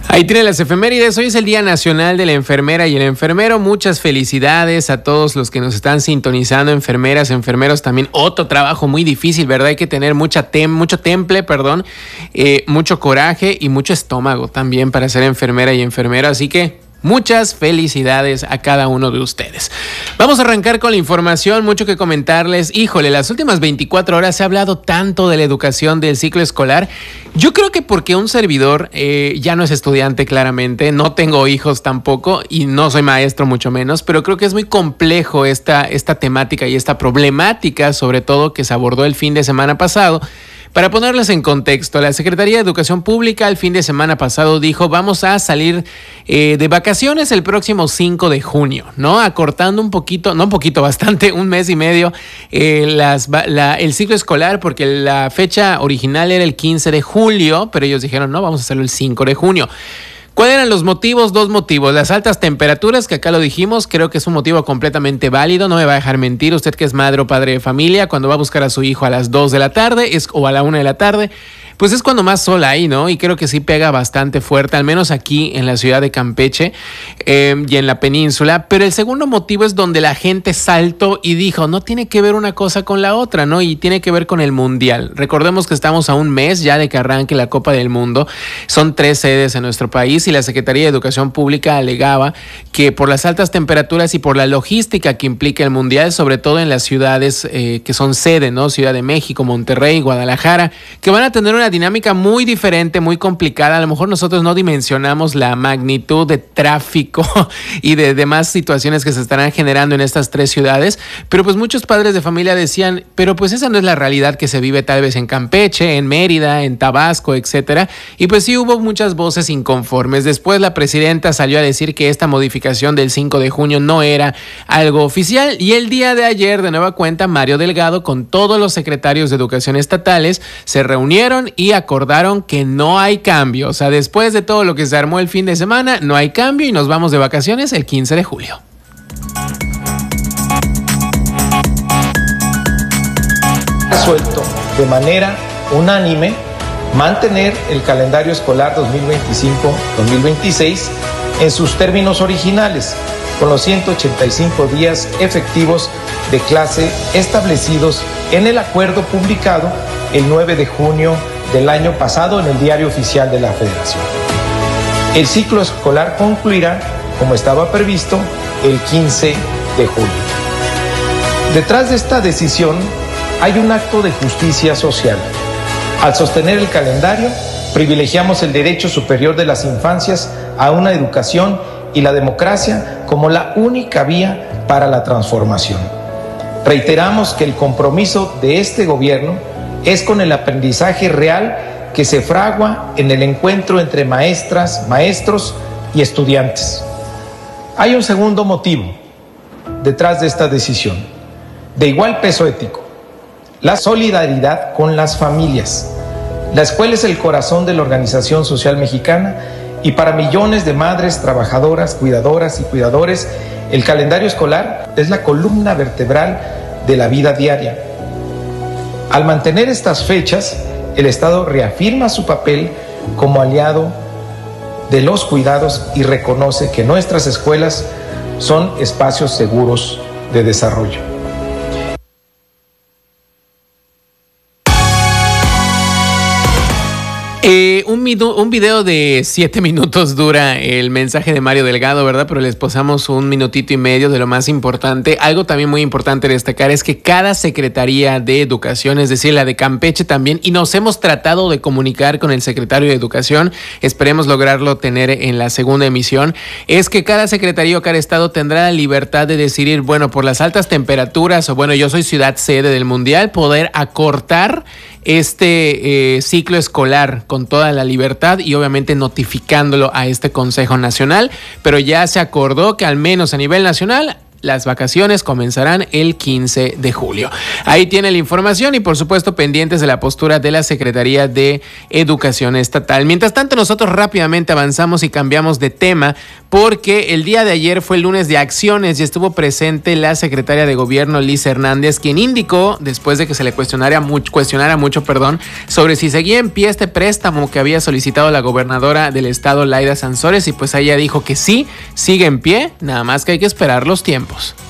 Ahí tiene las efemérides. Hoy es el Día Nacional de la Enfermera y el Enfermero. Muchas felicidades a todos los que nos están sintonizando, enfermeras, enfermeros. También otro trabajo muy difícil, ¿verdad? Hay que tener mucho temple, mucho coraje y mucho estómago también para ser enfermera y enfermero. Así que muchas felicidades a cada uno de ustedes. Vamos a arrancar con la información, mucho que comentarles. Híjole, las últimas 24 horas se ha hablado tanto de la educación del ciclo escolar. Yo creo que porque un servidor ya no es estudiante, claramente, no tengo hijos tampoco y no soy maestro mucho menos, pero creo que es muy complejo esta temática y esta problemática, sobre todo que se abordó el fin de semana pasado. Para ponerles en contexto, la Secretaría de Educación Pública el fin de semana pasado dijo vamos a salir de vacaciones el próximo 5 de junio, ¿no? Acortando bastante, un mes y medio el ciclo escolar, porque la fecha original era el 15 de julio, pero ellos dijeron no, vamos a hacerlo el 5 de junio. ¿Cuáles eran los motivos? Dos motivos. Las altas temperaturas, que acá lo dijimos, creo que es un motivo completamente válido. No me va a dejar mentir usted que es madre o padre de familia, cuando va a buscar a su hijo a las 2 de la tarde o a la 1 de la tarde, pues es cuando más sol hay, ¿no? Y creo que sí pega bastante fuerte, al menos aquí en la ciudad de Campeche y en la península. Pero el segundo motivo es donde la gente saltó y dijo, no tiene que ver una cosa con la otra, ¿no? Y tiene que ver con el Mundial. Recordemos que estamos a un mes ya de que arranque la Copa del Mundo. Son 3 sedes en nuestro país y la Secretaría de Educación Pública alegaba que por las altas temperaturas y por la logística que implica el Mundial, sobre todo en las ciudades que son sede, ¿no? Ciudad de México, Monterrey, Guadalajara, que van a tener una dinámica muy diferente, muy complicada. A lo mejor nosotros no dimensionamos la magnitud de tráfico y de demás situaciones que se estarán generando en estas 3 ciudades, pero pues muchos padres de familia decían, pero pues esa no es la realidad que se vive tal vez en Campeche, en Mérida, en Tabasco, etcétera. Y pues sí hubo muchas voces inconformes. Después la presidenta salió a decir que esta modificación del 5 de junio no era algo oficial, y el día de ayer, de nueva cuenta, Mario Delgado con todos los secretarios de educación estatales se reunieron y acordaron que no hay cambio. O sea, después de todo lo que se armó el fin de semana, no hay cambio y nos vamos de vacaciones el 15 de julio. Resuelto de manera unánime mantener el calendario escolar 2025-2026 en sus términos originales, con los 185 días efectivos de clase establecidos en el acuerdo publicado el 9 de junio del año pasado en el Diario Oficial de la Federación. El ciclo escolar concluirá, como estaba previsto, el 15 de julio. Detrás de esta decisión hay un acto de justicia social. Al sostener el calendario, privilegiamos el derecho superior de las infancias a una educación y la democracia como la única vía para la transformación. Reiteramos que el compromiso de este gobierno es con el aprendizaje real que se fragua en el encuentro entre maestras, maestros y estudiantes. Hay un segundo motivo detrás de esta decisión, de igual peso ético: la solidaridad con las familias. La escuela es el corazón de la organización social mexicana y para millones de madres, trabajadoras, cuidadoras y cuidadores, el calendario escolar es la columna vertebral de la vida diaria. Al mantener estas fechas, el Estado reafirma su papel como aliado de los cuidados y reconoce que nuestras escuelas son espacios seguros de desarrollo. Un video de 7 minutos dura el mensaje de Mario Delgado, ¿verdad? Pero les posamos un minutito y medio de lo más importante. Algo también muy importante destacar es que cada Secretaría de Educación, es decir, la de Campeche también, y nos hemos tratado de comunicar con el secretario de Educación, esperemos lograrlo tener en la segunda emisión, es que cada secretaría o cada estado tendrá la libertad de decidir, bueno, por las altas temperaturas, o bueno, yo soy ciudad sede del Mundial, poder acortar este ciclo escolar con toda la libertad y obviamente notificándolo a este Consejo Nacional, pero ya se acordó que al menos a nivel nacional las vacaciones comenzarán el 15 de julio. Ahí tiene la información y por supuesto pendientes de la postura de la Secretaría de Educación Estatal. Mientras tanto, nosotros rápidamente avanzamos y cambiamos de tema porque el día de ayer fue el lunes de acciones y estuvo presente la secretaria de Gobierno Liz Hernández, quien indicó, después de que se le cuestionara mucho, sobre si seguía en pie este préstamo que había solicitado la gobernadora del estado, Laida Sansores, y pues ella dijo que sí, sigue en pie, nada más que hay que esperar los tiempos.